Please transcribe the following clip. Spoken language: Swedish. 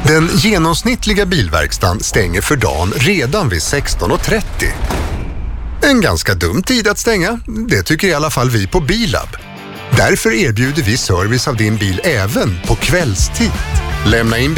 Den genomsnittliga bilverkstan stänger för dagen redan vid 16:30. En ganska dum tid att stänga, det tycker i alla fall vi på Bilab. Därför erbjuder vi service av din bil även på kvällstid. Lämna in